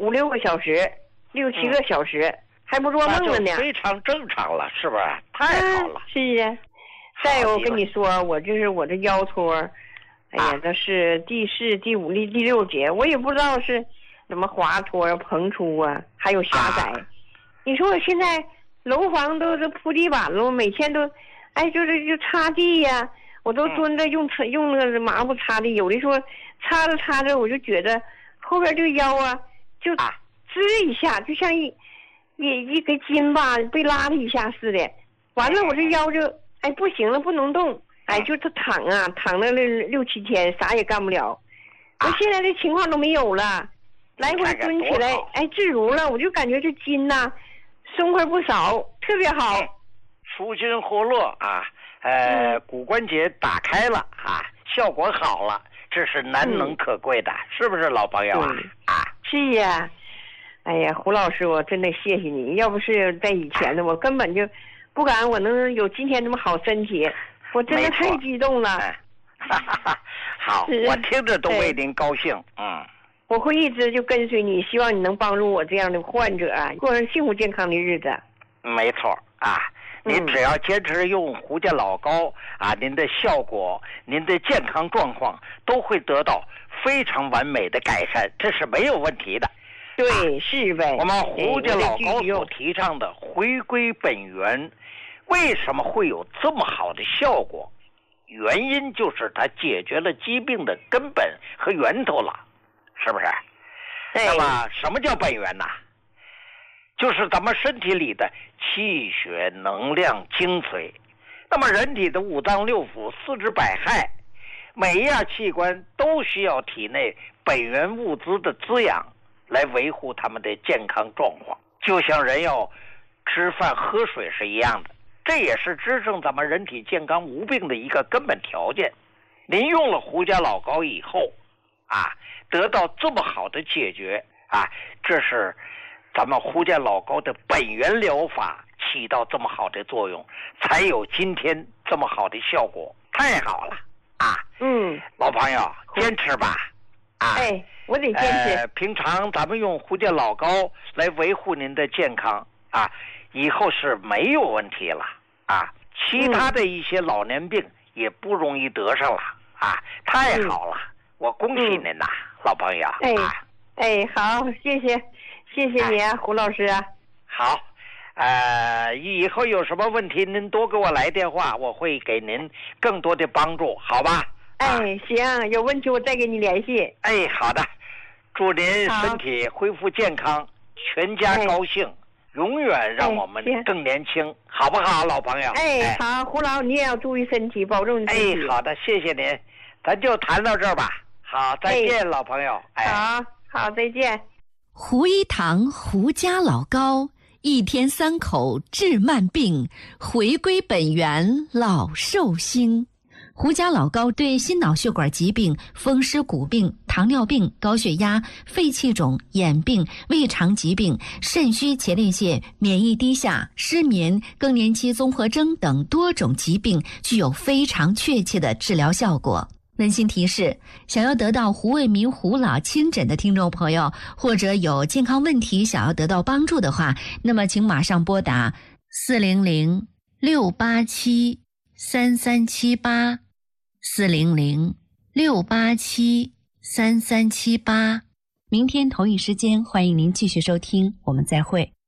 5、6个小时，6、7个小时，还不做梦了呢。 非常正常了，是不是？太好了。 是啊。再有，我跟你说，我这腰托，哎呀，这是第4、第5、第6节，我也不知道是怎么滑脱啊、膨出啊，还有狭窄。你说我现在楼房都是铺地板了，每天都，哎，就擦地呀，我都蹲着用那个抹布擦地，有的时候擦着擦着，我就觉得后边这个腰啊，就吱一下，就像一根筋吧被拉了一下似的。完了，我这腰就哎不行了，不能动，哎，就躺了6、7天，啥也干不了。我现在这情况都没有了，来回蹲起来，哎，自如了，我就感觉这筋呐松快不少，特别好， 舒筋活络啊，骨关节打开了啊，效果好了，这是难能可贵的，是不是老朋友啊？ 是呀。哎呀，胡老师，我真的谢谢你，要不是在以前的，我根本就不敢我能有今天这么好身体，我真的太激动了。 好，我听着都为您高兴。 我会一直就跟随你，希望你能帮助我这样的患者啊，过上幸福健康的日子。 没错啊，您只要坚持用胡家老高啊，您的效果、您的健康状况都会得到非常完美的改善，这是没有问题的。 对，是呗。 我们胡家老高所提倡的回归本源，为什么会有这么好的效果？原因就是它解决了疾病的根本和源头了，是不是？那么什么叫本源呢？就是咱们身体里的气血能量精髓。那么人体的5脏6腑、4肢百骸，每一样器官都需要体内本源物资的滋养，来维护他们的健康状况，就像人要吃饭喝水是一样的，这也是支撑咱们人体健康无病的一个根本条件。您用了胡家老高以后啊，得到这么好的解决啊，这是咱们胡家老高的本源疗法起到这么好的作用，才有今天这么好的效果，太好了啊！老朋友，坚持吧啊！ 我得坚持。 平常咱们用胡家老高来维护您的健康啊，以后是没有问题了啊。其他的一些老年病也不容易得上了啊，太好了，我恭喜您呐，老朋友。 好，谢谢你啊，胡老师啊。 好，以后有什么问题您多给我来电话，我会给您更多的帮助，好吧？ 行，有问题我再给你联系。 好的，祝您身体恢复健康，全家高兴，永远让我们更年轻，好不好，老朋友？ 好，胡老，你也要注意身体，保重身体。 好的，谢谢您，咱就谈到这儿吧。好，再见，老朋友。 好，再见。 胡一堂胡家老高，1天3口治慢病，回归本源老寿星。胡家老高对心脑血管疾病、风湿骨病、糖尿病、高血压、肺气肿、眼病、胃肠疾病、肾虚前列腺、免疫低下、失眠、更年期综合征等多种疾病具有非常确切的治疗效果。温馨提示，想要得到胡卫民胡老亲诊的听众朋友，或者有健康问题想要得到帮助的话，那么请马上拨打400-687-3378，400-687-3378。明天同一时间，欢迎您继续收听，我们再会。